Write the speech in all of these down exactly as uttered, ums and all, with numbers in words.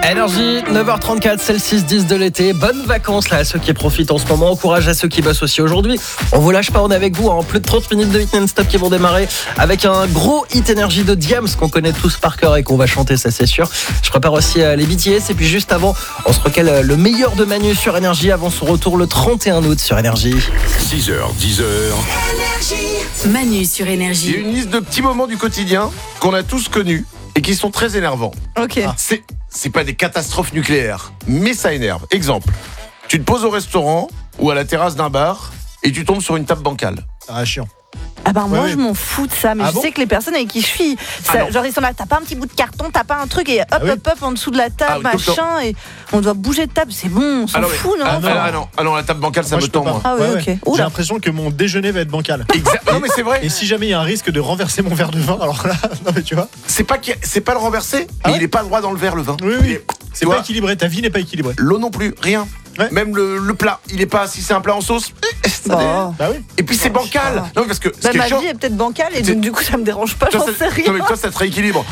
Énergie, neuf heures trente-quatre, c'est le six dix de l'été. Bonnes vacances là à ceux qui profitent en ce moment. Courage à ceux qui bossent aussi aujourd'hui. On vous lâche pas, on est avec vous en plus de trente minutes de hit non-stop qui vont démarrer avec un gros hit énergie de Diams qu'on connaît tous par cœur et qu'on va chanter, ça c'est sûr. Je prépare aussi les B T S et puis juste avant, on se recale le meilleur de Manu sur Énergie avant son retour le trente et un août sur Énergie. six heures, dix heures. Manu sur Énergie. Il y a une liste de petits moments du quotidien qu'on a tous connus et qui sont très énervants. Ok. Ah. C'est, c'est pas des catastrophes nucléaires, mais ça énerve. Exemple, tu te poses au restaurant ou à la terrasse d'un bar et tu tombes sur une table bancale. Ah, chiant. Ah bah moi ouais, je ouais. m'en fous de ça, mais Ah je bon sais que les personnes avec qui je suis, ça, Ah genre ils sont là, t'as pas un petit bout de carton, t'as pas un truc et hop Ah oui. hop hop en dessous de la table, Ah oui, tout le machin, et on doit bouger de table, c'est bon, on s'en Ah non, mais- fout non, Ah, enfin. ah non, ah non, la table bancale ça Moi, me je peux tend pas. moi. Ah ouais, ok. J'ai Oula. l'impression que mon déjeuner va être bancal. Exact. Non mais c'est vrai. Et si jamais il y a un risque de renverser mon verre de vin, alors là, non mais tu vois. C'est pas qu'il y a- c'est pas le renverser, Ah mais ouais il est pas droit dans le verre le vin. Oui, Il oui. est- C'est tu pas vois, équilibré, ta vie n'est pas équilibrée. l'eau non plus, rien. Ouais. Même le, le plat, il est pas. Si c'est un plat en sauce, ça Bah. dé- Bah oui. Et puis c'est bancal. Non parce que ce Bah, qui est ma chiant, vie est peut-être bancale et C'est- donc du coup ça me dérange pas, toi, j'en ça, sais rien. non, mais toi ça te rééquilibre.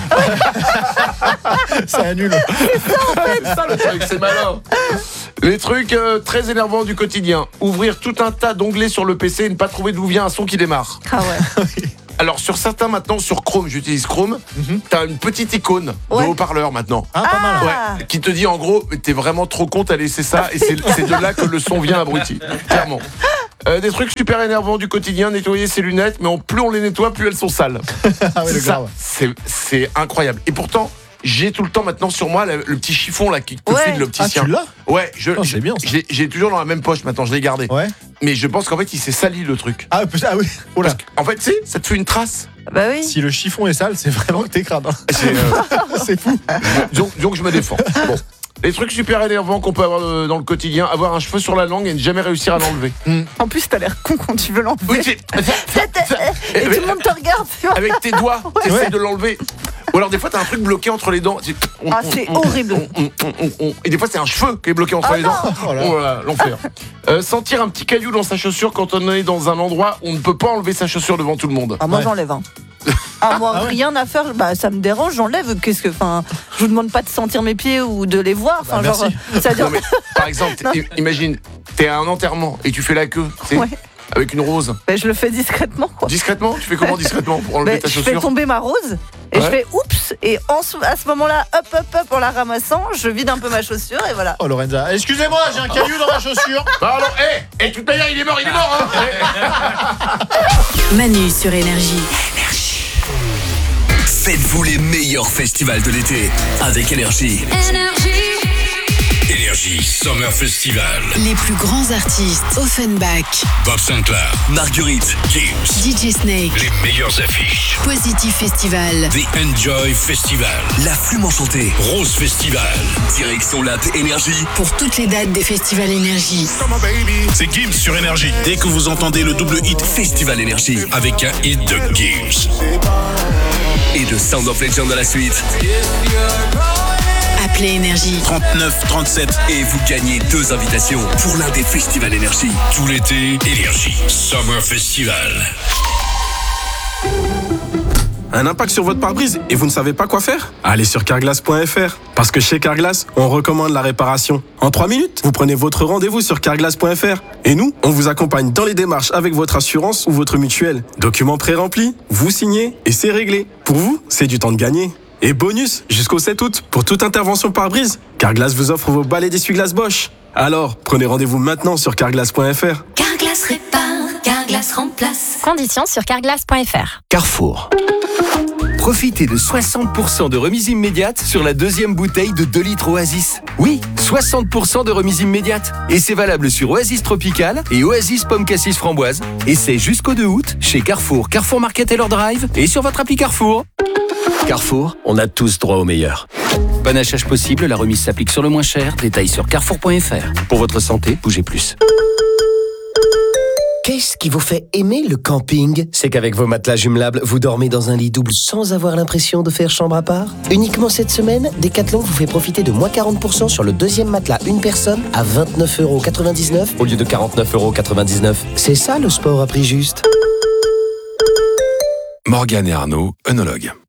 Ça annule. C'est ça le truc, c'est malin. Les trucs euh, très énervants du quotidien. Ouvrir tout un tas d'onglets sur le P C et ne pas trouver d'où vient un son qui démarre. Ah ouais. Alors sur certains maintenant, sur Chrome, j'utilise Chrome, Mhm. t'as une petite icône Ouais. de haut-parleur maintenant. Ah, pas mal. Ah. Ouais, qui te dit en gros, t'es vraiment trop con, t'as laissé ça, et c'est, c'est de là que le son vient abruti. Clairement. Euh, des trucs super énervants du quotidien, nettoyer ses lunettes, mais on- plus on les nettoie, plus elles sont sales. Ah oui, le Ça, grave. c'est, c'est incroyable. Et pourtant, j'ai tout le temps maintenant sur moi le, le petit chiffon là qui te Ouais. file Ah, l'opticien. tu l'as? Ouais, je, Oh, c'est je- bien, ça. j'ai, j'ai toujours dans la même poche maintenant, je l'ai gardé. Ouais. Mais je pense qu'en fait, il s'est sali le truc. Ah, peut- ah oui. Oh là. Parce qu'en fait, tu sais, ça te fait une trace. Bah oui. Si le chiffon est sale, c'est vraiment que t'es crade. hein. C'est, euh, C'est fou. donc, donc je me défends. Bon. Les trucs super énervants qu'on peut avoir euh, dans le quotidien, avoir un cheveu sur la langue et ne jamais réussir à l'enlever. En plus t'as l'air con quand tu veux l'enlever. Oui, c'est- Et tout le monde te regarde, tu vois. avec tes doigts, t'essaies Ouais. de l'enlever. Ou alors des fois t'as un truc bloqué entre les dents. C'est- Ah, c'est horrible. Et des fois c'est un cheveu qui est bloqué entre Ah les dents. Oh là. Oh là là, l'enfer. Euh, sentir un petit caillou dans sa chaussure quand on est dans un endroit où on ne peut pas enlever sa chaussure devant tout le monde. Ah moi Ouais. j'enlève un. Ah moi Ah ouais. rien à faire, bah ça me dérange, j'enlève. Qu'est-ce que, enfin, je vous demande pas de sentir mes pieds ou de les voir. Enfin Bah, genre, merci. euh, ça veut dire. Non, mais, par exemple, i- imagine, t'es à un enterrement et tu fais la queue, tu sais, Ouais. avec une rose. Bah, je le fais discrètement quoi. Discrètement, tu fais comment discrètement pour enlever Bah, ta je fais chaussure? tomber ma rose et Ouais. je fais oups et en ce- à ce moment-là, hop hop hop en la ramassant, je vide un peu ma chaussure et voilà. Oh Lorenza, excusez-moi, j'ai un caillou dans ma chaussure. Pardon, hé, hey, toute manière, il est mort, il est mort, hein. Manu sur Énergie. Faites-vous les meilleurs festivals de l'été avec Énergie. Énergie Summer Festival. Les plus grands artistes. Offenbach, Bob Sinclair, Marguerite, Gims. D J Snake, Les meilleures affiches. Positive Festival. The Enjoy Festival. La Flume Enchantée. Rose Festival. Direction Latte Énergie. Pour toutes les dates des festivals Énergie. C'est Gims sur Énergie. Dès que vous entendez le double hit Festival Énergie avec un hit de Gims. Et de Sound of Legend à la suite. Appelez Énergie. trente-neuf trente-sept. Et vous gagnez deux invitations pour l'un des festivals Énergie. Tout l'été, Énergie Summer Festival. Un impact sur votre pare-brise et vous ne savez pas quoi faire? Allez sur carglass point f r. Parce que chez Carglass, on recommande la réparation. En trois minutes, vous prenez votre rendez-vous sur carglass point f r. Et nous, on vous accompagne dans les démarches avec votre assurance ou votre mutuelle. Documents pré-remplis, vous signez et c'est réglé. Pour vous, c'est du temps de gagner. Et bonus, jusqu'au sept août, pour toute intervention pare-brise, Carglass vous offre vos balais d'essuie-glace Bosch. Alors, prenez rendez-vous maintenant sur carglass point f r. Carglass répare, Carglass remplace. Conditions sur carglass point f r. Carrefour. Profitez de soixante pour cent de remise immédiate sur la deuxième bouteille de deux litres Oasis. Oui, soixante pour cent de remise immédiate. Et c'est valable sur Oasis Tropical et Oasis Pomme Cassis Framboise. Et c'est jusqu'au deux août chez Carrefour, Carrefour Market et leur Drive et sur votre appli Carrefour. Carrefour, on a tous droit au meilleur. Panachage possible, la remise s'applique sur le moins cher. Détails sur carrefour point f r. Pour votre santé, bougez plus. Qu'est-ce qui vous fait aimer le camping? C'est qu'avec vos matelas jumelables, vous dormez dans un lit double sans avoir l'impression de faire chambre à part. Uniquement cette semaine, Decathlon vous fait profiter de moins quarante pour cent sur le deuxième matelas une personne à vingt-neuf euros quatre-vingt-dix-neuf au lieu de quarante-neuf euros quatre-vingt-dix-neuf. C'est ça le sport à prix juste. Morgane et Arnaud, œnologues.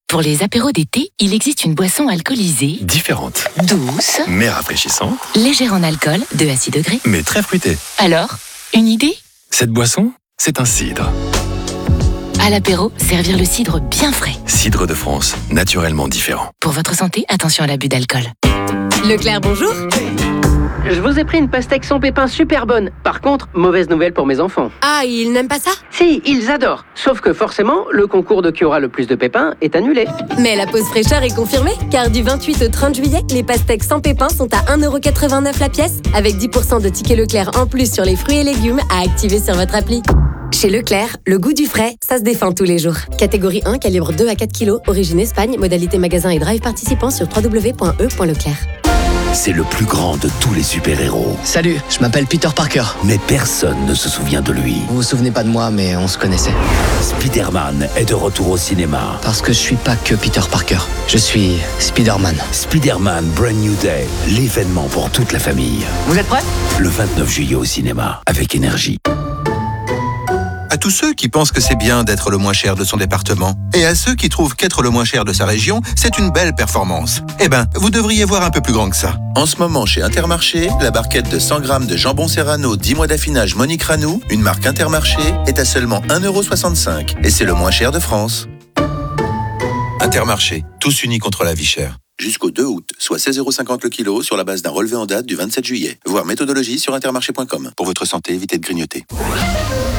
Pour les apéros d'été, il existe une boisson alcoolisée, Différente, douce, mais rafraîchissante, légère en alcool, deux à six degrés. mais très fruitée. Alors, une idée? Cette boisson, c'est un cidre. À l'apéro, servir le cidre bien frais. Cidre de France, naturellement différent. Pour votre santé, attention à l'abus d'alcool. Leclerc, bonjour. Je vous ai pris une pastèque sans pépins super bonne. Par contre, mauvaise nouvelle pour mes enfants. Ah, ils n'aiment pas ça? Si, ils adorent. Sauf que forcément, le concours de qui aura le plus de pépins est annulé. Mais la pause fraîcheur est confirmée, car du vingt-huit au trente juillet, les pastèques sans pépins sont à un euro quatre-vingt-neuf la pièce, avec dix pour cent de tickets Leclerc en plus sur les fruits et légumes à activer sur votre appli. Chez Leclerc, le goût du frais, ça se défend tous les jours. Catégorie un, calibre deux à quatre kilos, origine Espagne, modalité magasin et drive participant sur w w w point e point leclerc. C'est le plus grand de tous les super-héros. Salut, je m'appelle Peter Parker. Mais personne ne se souvient de lui. Vous vous souvenez pas de moi, mais on se connaissait. Spider-Man est de retour au cinéma. Parce que je suis pas que Peter Parker. Je suis Spider-Man. Spider-Man Brand New Day, l'événement pour toute la famille. Vous êtes prêts? Le vingt-neuf juillet au cinéma, avec Énergie. À tous ceux qui pensent que c'est bien d'être le moins cher de son département, et à ceux qui trouvent qu'être le moins cher de sa région, c'est une belle performance. Eh ben, vous devriez voir un peu plus grand que ça. En ce moment, chez Intermarché, la barquette de cent grammes de jambon Serrano dix mois d'affinage Monique Ranou, une marque Intermarché, est à seulement un euro soixante-cinq. Et c'est le moins cher de France. Intermarché, tous unis contre la vie chère. Jusqu'au deux août, soit seize euros cinquante le kilo sur la base d'un relevé en date du vingt-sept juillet. Voir méthodologie sur intermarché point com. Pour votre santé, évitez de grignoter.